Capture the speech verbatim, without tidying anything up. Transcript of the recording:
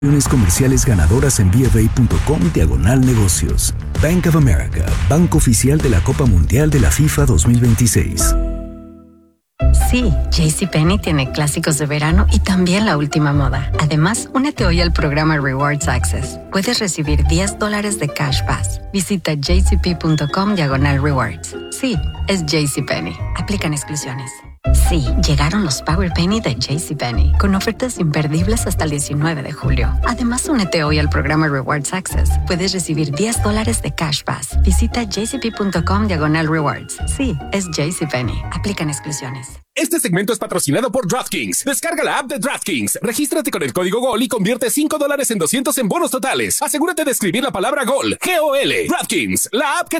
Comerciales ganadoras en B of A punto com diagonal negocios. Bank of America, banco oficial de la Copa Mundial de la FIFA dos mil veintiséis. Sí, JCPenney tiene clásicos de verano y también la última moda. Además, únete hoy al programa Rewards Access. Puedes recibir diez dólares de Cash Pass. Visita jcp.com diagonal rewards. Sí, es JCPenney. Aplican exclusiones. Sí, llegaron los Power Penny de JCPenney, con ofertas imperdibles hasta el diecinueve de julio. Además, únete hoy al programa Rewards Access. Puedes recibir diez dólares de Cash Pass. Visita jcp.com diagonal rewards. Sí, es JCPenney. Aplican exclusiones. Este segmento es patrocinado por DraftKings. Descarga la app de DraftKings. Regístrate con el código GOL y convierte cinco dólares en doscientos en bonos totales. Asegúrate de escribir la palabra GOL. G O L. DraftKings, la app que